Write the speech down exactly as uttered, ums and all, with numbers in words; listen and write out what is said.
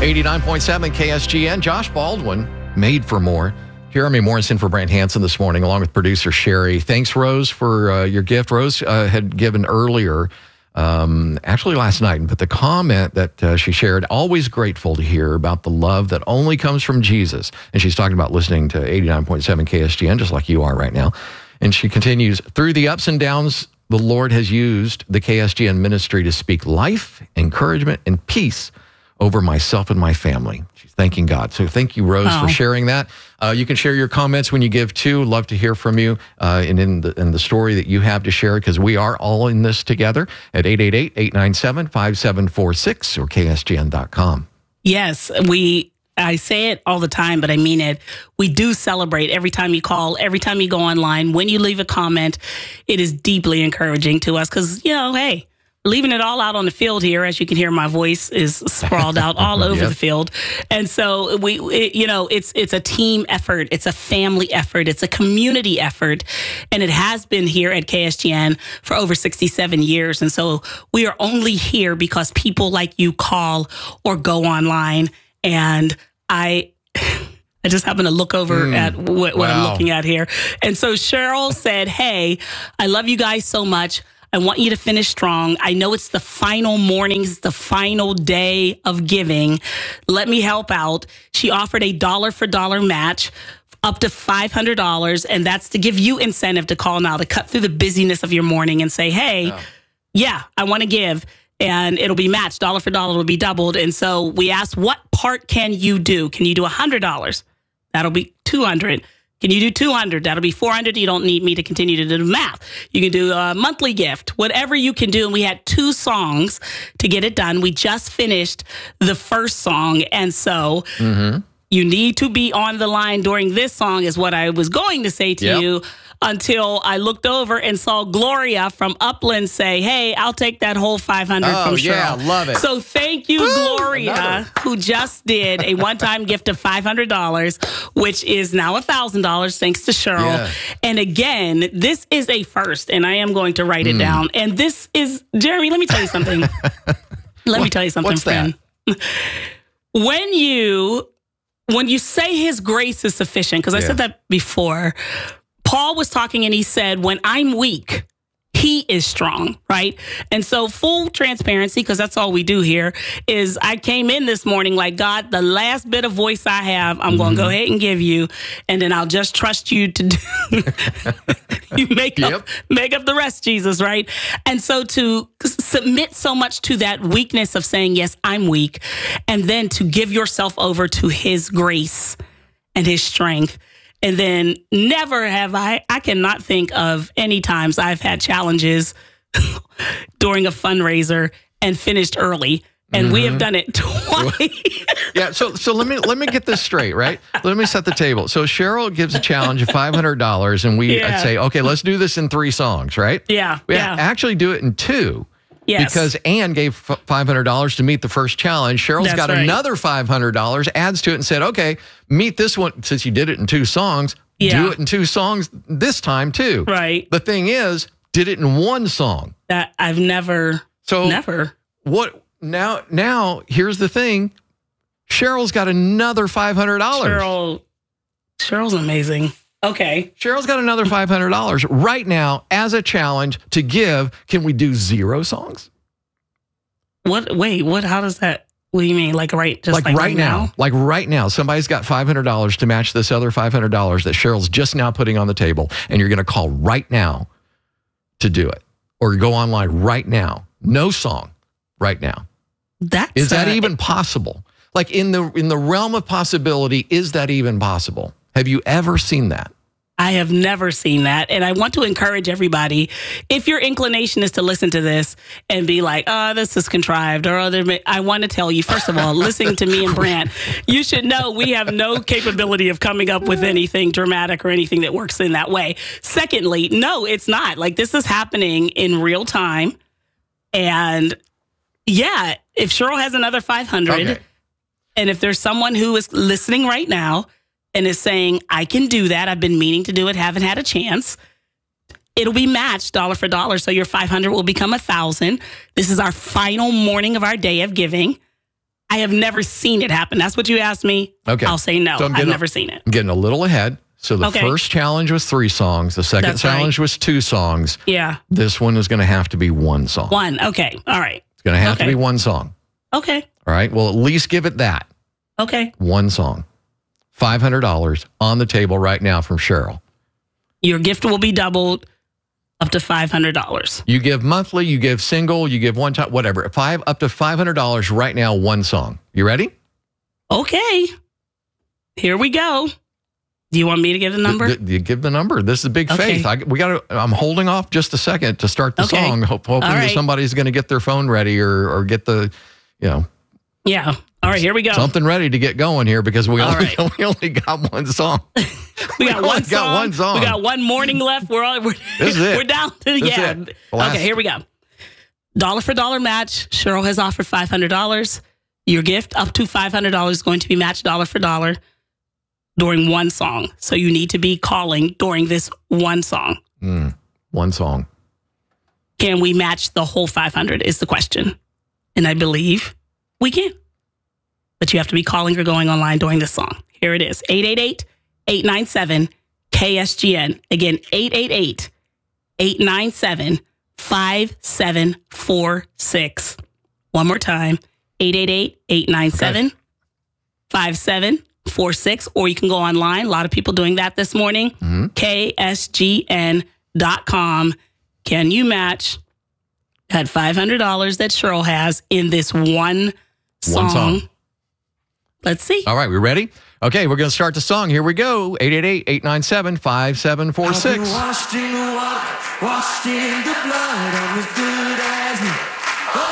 eighty-nine point seven K S G N. Josh Baldwin, Made for More. Jeremy Morrison for Brant Hansen this morning, along with producer Sherry. Thanks, Rose, for uh, your gift. Rose uh, had given earlier, um, actually last night, but the comment that uh, she shared, always grateful to hear about the love that only comes from Jesus. And she's talking about listening to eighty-nine point seven K S G N, just like you are right now. And she continues, through the ups and downs, the Lord has used the K S G N ministry to speak life, encouragement, and peace over myself and my family. She's thanking God. So thank you, Rose, oh. for sharing that. Uh, you can share your comments when you give too. Love to hear from you uh, and in the, in the story that you have to share, because we are all in this together at eight eight eight, eight nine seven, five seven four six or K S G N dot com. Yes, we... I say it all the time, but I mean it. We do celebrate every time you call, every time you go online, when you leave a comment. It is deeply encouraging to us because, you know, hey, leaving it all out on the field here, as you can hear, my voice is sprawled out all over yep. the field. And so we, it, you know, it's it's a team effort. It's a family effort. It's a community effort. And it has been here at K S G N for over sixty-seven years. And so we are only here because people like you call or go online. And I I just happened to look over mm, at what, what wow. I'm looking at here. And so Cheryl said, hey, I love you guys so much. I want you to finish strong. I know it's the final mornings, the final day of giving. Let me help out. She offered a dollar for dollar match up to five hundred dollars. And that's to give you incentive to call now, to cut through the busyness of your morning and say, hey, oh. yeah, I want to give. And it'll be matched. Dollar for dollar will be doubled. And so we asked, what part can you do? Can you do one hundred dollars? That'll be two hundred dollars. Can you do two hundred dollars? That'll be four hundred dollars. You don't need me to continue to do the math. You can do a monthly gift, whatever you can do. And we had two songs to get it done. We just finished the first song. And so mm-hmm. you need to be on the line during this song is what I was going to say to yep. you. Until I looked over and saw Gloria from Upland say, hey, I'll take that whole five hundred dollars oh, from Cheryl. Yeah, love it. So thank you, Woo, Gloria, another. who just did a one-time gift of five hundred dollars, which is now one thousand dollars thanks to Cheryl. Yeah. And again, this is a first, and I am going to write it mm. down. And this is, Jeremy, let me tell you something. let what, me tell you something, what's friend. That? When you, when you say his grace is sufficient, because I yeah. said that before, Paul was talking and he said, when I'm weak, he is strong, right? And so full transparency, because that's all we do here, is I came in this morning like, God, the last bit of voice I have, I'm mm-hmm. going to go ahead and give you, and then I'll just trust you to do, you make, yep. up, make up the rest, Jesus, right? And so to submit so much to that weakness of saying, yes, I'm weak, and then to give yourself over to his grace and his strength. And then never have I, I cannot think of any times I've had challenges during a fundraiser and finished early. And mm-hmm. we have done it twice. yeah. So, so let me, let me get this straight, right? Let me set the table. So Cheryl gives a challenge of five hundred dollars and we yeah. say, okay, let's do this in three songs, right? Yeah. We yeah. actually do it in two. Yes. Because Ann gave five hundred dollars to meet the first challenge. Cheryl's That's got right. another five hundred dollars, adds to it and said, okay, meet this one. Since you did it in two songs, yeah. do it in two songs this time too. Right. The thing is, did it in one song. That I've never, so never. What now, now here's the thing. Cheryl's got another five hundred dollars. Cheryl, Cheryl's amazing. Okay. Cheryl's got another five hundred dollars right now as a challenge to give. Can we do zero songs? What? Wait, what? How does that, what do you mean? Like right, just like, like right, right now. now? Like right now, somebody's got five hundred dollars to match this other five hundred dollars that Cheryl's just now putting on the table. And you're going to call right now to do it. Or go online right now. No song right now. That's is that uh, even possible? Like in the in the realm of possibility, is that even possible? Have you ever seen that? I have never seen that. And I want to encourage everybody, if your inclination is to listen to this and be like, oh, this is contrived, or other, I want to tell you, first of all, listening to me and Brant, you should know we have no capability of coming up with anything dramatic or anything that works in that way. Secondly, no, it's not. Like, this is happening in real time. And yeah, if Cheryl has another five hundred, okay. and if there's someone who is listening right now and is saying, I can do that, I've been meaning to do it, haven't had a chance, it'll be matched dollar for dollar. So your five hundred will become a thousand. This is our final morning of our day of giving. I have never seen it happen. That's what you asked me. Okay. I'll say no. So I'm I've getting, never seen it. I'm getting a little ahead. So the Okay. first challenge was three songs. The second That's challenge was two songs. Yeah. This one is going to have to be one song. One. Okay. All right. It's going to have Okay. to be one song. Okay. All right. Well, at least give it that. Okay. One song. five hundred dollars on the table right now from Cheryl. Your gift will be doubled up to five hundred dollars. You give monthly, you give single, you give one time, whatever. Five up to five hundred dollars right now, one song. You ready? Okay. Here we go. Do you want me to give the number? Th- th- you give the number. This is big Okay. faith. I, we got to. I'm holding off just a second to start the Okay. song, hope, hoping All that right. somebody's going to get their phone ready or or get the, you know, Yeah. All right. Here we go. something ready to get going here because we All only right. we only got one song. We got only one got song. one song. We got one morning left. We're all we're, This is it. we're down to This is yeah. it. The last- Okay, here we go. Dollar for dollar match. Cheryl has offered five hundred dollars. Your gift up to five hundred dollars is going to be matched dollar for dollar during one song. So you need to be calling during this one song. Mm, one song. Can we match the whole five hundred is the question. And I believe we can. But you have to be calling or going online during this song. Here it is. eight eight eight, eight nine seven, K S G N. Again, eight eight eight, eight nine seven, five seven four six. One more time. eight eight eight, eight nine seven, five seven four six. Or you can go online. A lot of people doing that this morning. Mm-hmm. K S G N dot com. Can you match that five hundred dollars that Cheryl has in this one song? One song. Let's see. All right, we ready? Okay, we're going to start the song. Here we go. eight eight eight, eight nine seven, five seven four I've been six. washed in the water, washed in the blood of as good as me.